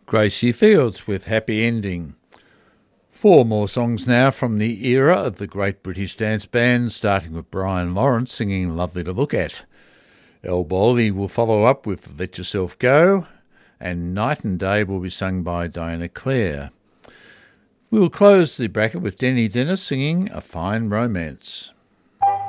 Gracie Fields with Happy Ending. Four more songs now from the era of the Great British Dance Band, starting with Brian Lawrence singing Lovely to Look At. El Baldy will follow up with Let Yourself Go, and Night and Day will be sung by Diana Clare. We'll close the bracket with Denny Dennis singing A Fine Romance.